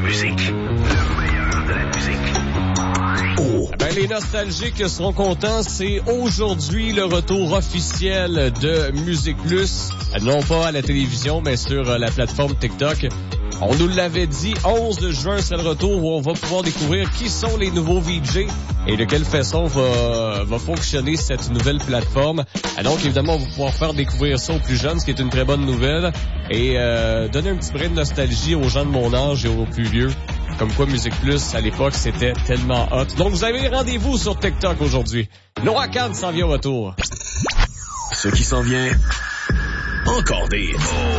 musique. Le meilleur de la musique. Oh. Ben, les nostalgiques seront contents. C'est aujourd'hui le retour officiel de Musique Plus. Non pas à la télévision, mais sur la plateforme TikTok. On nous l'avait dit, 11 juin, c'est le retour où on va pouvoir découvrir qui sont les nouveaux VJ et de quelle façon va fonctionner cette nouvelle plateforme. Donc, évidemment, on va pouvoir faire découvrir ça aux plus jeunes, ce qui est une très bonne nouvelle, et donner un petit brin de nostalgie aux gens de mon âge et aux plus vieux. Comme quoi, Musique Plus, à l'époque, c'était tellement hot. Donc, vous avez rendez-vous sur TikTok aujourd'hui. Noah Khan s'en vient au retour. Ce qui s'en vient, encore des...